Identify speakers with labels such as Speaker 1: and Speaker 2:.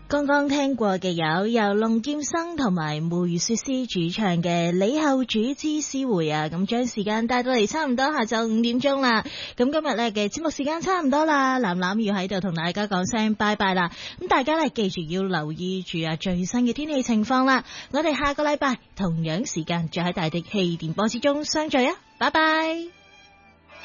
Speaker 1: 剛剛聽過嘅有由龍劍生同埋梅雪詩主唱嘅《李後主之詩會》啊，咁將時間帶到嚟差唔多下晝5點鐘啦。咁今日咧嘅節目時間差唔多啦，藍藍要喺度同大家講聲拜拜啦。咁大家咧記住要留意住啊最新嘅天氣情況啦。我哋下個禮拜同樣時間再喺大地氣電波之中相聚啊，拜拜。